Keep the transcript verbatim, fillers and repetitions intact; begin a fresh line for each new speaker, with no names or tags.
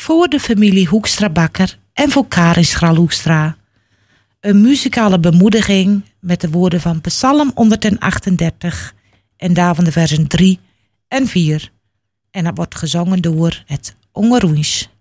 voor de familie Hoekstra-Bakker en voor Karin Schral-Hoekstra. Een muzikale bemoediging met de woorden van Psalm honderdachtendertig en daarvan de versen drie en vier. En dat wordt gezongen door het Ongeroens.